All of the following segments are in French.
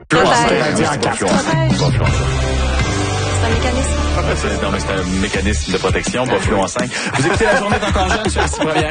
Canadien en 4. C'est un mécanisme. Non, mais c'est un mécanisme de protection, pas fluo en 5. Vous écoutez La Journée est encore jeune sur la première.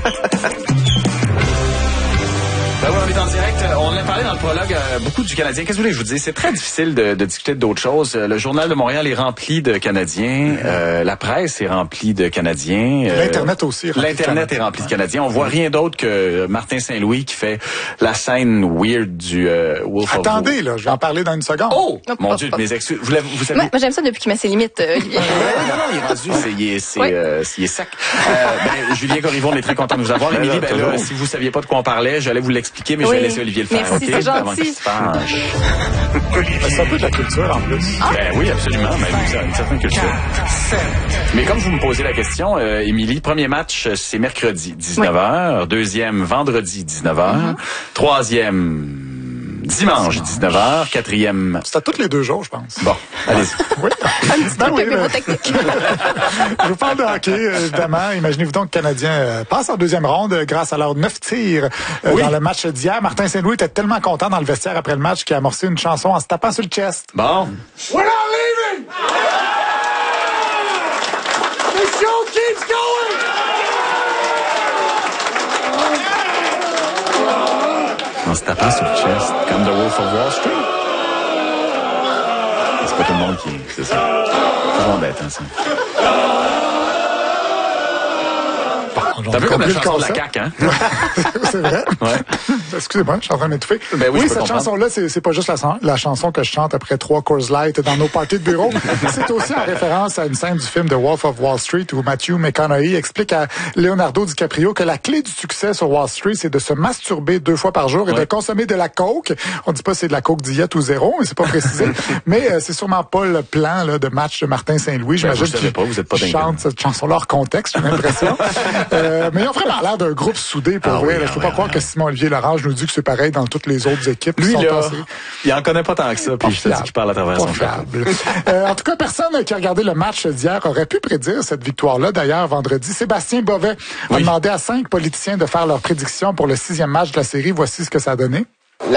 Ben oui, on est en direct. On a parlé dans le prologue beaucoup du Canadien. Qu'est-ce que vous voulez que je vous dise? C'est très difficile de discuter d'autres choses. Le Journal de Montréal est rempli de Canadiens. La presse est remplie de Canadiens. L'Internet aussi. L'Internet est rempli de Canadiens. On voit rien d'autre que Martin Saint-Louis qui fait la scène weird du Wolf of Wall. Attendez, là, je vais en parler dans une seconde. Oh! Mon Dieu, mes excuses. Vous savez... Moi, j'aime ça depuis qu'il met ses limites, Olivier. Non, il est rendu, il est sec. Julien Corriveau, on est très content de vous avoir. Émilie, là, si vous saviez pas de quoi on parlait, j'allais vous l'expliquer, mais je vais laisser Olivier le faire. Merci, c'est gentil. C'est un peu de la culture, en plus. Ben oui, absolument, même une certaine culture. Mais comme vous me posez la question, Émilie, premier match, c'est mercredi, 19h. Deuxième, vendredi, 19h. Troisième... dimanche, 19h. Quatrième... C'est à tous les 2 jours, je pense. Bon, allez-y. Oui. Technique. Je vous parle de hockey, évidemment. Imaginez-vous donc que le Canadien passe en deuxième ronde grâce à leurs 9 tirs dans le match d'hier. Martin Saint-Louis était tellement content dans le vestiaire après le match qu'il a amorcé une chanson en se tapant sur le chest. Bon. We're not leaving! The show keeps going! En se tapant sur le chest, comme The Wolf of Wall Street. C'est pas tout le monde qui... C'est ça. C'est toujours bête, hein, ça. T'as vu comme la chanson de la CAQ, hein? C'est vrai? Ouais. Excusez-moi, je suis en train de m'étouffer. Ben oui, cette chanson-là, c'est pas juste la chanson que je chante après 3 Coors Light dans nos parties de bureau. C'est aussi en référence à une scène du film The Wolf of Wall Street où Matthew McConaughey explique à Leonardo DiCaprio que la clé du succès sur Wall Street, c'est de se masturber 2 fois par jour et de consommer de la coke. On dit pas c'est de la coke diète ou zéro, mais c'est pas précisé. Mais c'est sûrement pas le plan là, de match de Martin Saint-Louis. J'imagine qu'il chante cette chanson-là hors contexte, j'ai l'impression. Mais ils ont vraiment l'air d'un groupe soudé, pour vrai. Je peux pas croire que Simon-Olivier Lorange nous dit que c'est pareil dans toutes les autres équipes. Lui, qui sont là, passées. il en connaît pas tant que ça, puis je te dis qu'il parle à travers son chapeau. En tout cas, personne qui a regardé le match d'hier aurait pu prédire cette victoire-là. D'ailleurs, vendredi, Sébastien Bovet a demandé à 5 politiciens de faire leurs prédictions pour le 6e match de la série. Voici ce que ça a donné.